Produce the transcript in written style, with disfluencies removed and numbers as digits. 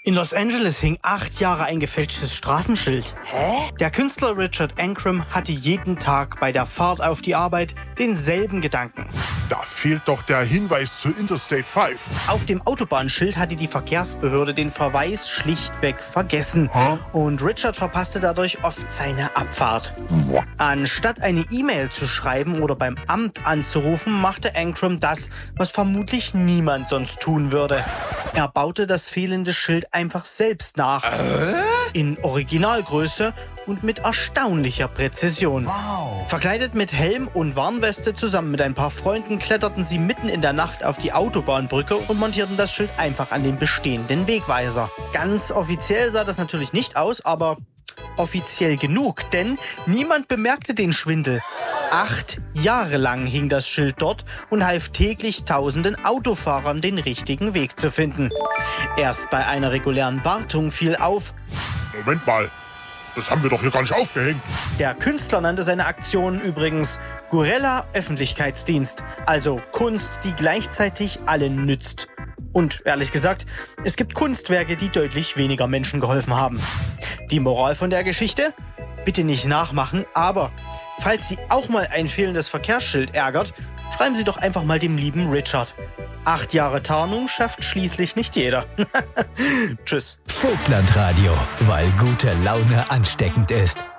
In Los Angeles hing 8 Jahre ein gefälschtes Straßenschild. Hä? Der Künstler Richard Ankrum hatte jeden Tag bei der Fahrt auf die Arbeit denselben Gedanken. Da fehlt doch der Hinweis zu Interstate 5. Auf dem Autobahnschild hatte die Verkehrsbehörde den Verweis schlichtweg vergessen. Und Richard verpasste dadurch oft seine Abfahrt. Anstatt eine E-Mail zu schreiben oder beim Amt anzurufen, machte Ankrum das, was vermutlich niemand sonst tun würde. Er baute das fehlende Schild einfach selbst nach. In Originalgröße und mit erstaunlicher Präzision. Wow. Verkleidet mit Helm und Warnweste zusammen mit ein paar Freunden kletterten sie mitten in der Nacht auf die Autobahnbrücke und montierten das Schild einfach an den bestehenden Wegweiser. Ganz offiziell sah das natürlich nicht aus, aber offiziell genug, denn niemand bemerkte den Schwindel. 8 Jahre lang hing das Schild dort und half täglich tausenden Autofahrern, den richtigen Weg zu finden. Erst bei einer regulären Wartung fiel auf: Moment mal, das haben wir doch hier gar nicht aufgehängt. Der Künstler nannte seine Aktion übrigens Guerilla Öffentlichkeitsdienst, also Kunst, die gleichzeitig allen nützt. Und ehrlich gesagt, es gibt Kunstwerke, die deutlich weniger Menschen geholfen haben. Die Moral von der Geschichte? Bitte nicht nachmachen, aber falls Sie auch mal ein fehlendes Verkehrsschild ärgert, schreiben Sie doch einfach mal dem lieben Richard. 8 Jahre Tarnung schafft schließlich nicht jeder. Tschüss. Vogtland Radio, weil gute Laune ansteckend ist.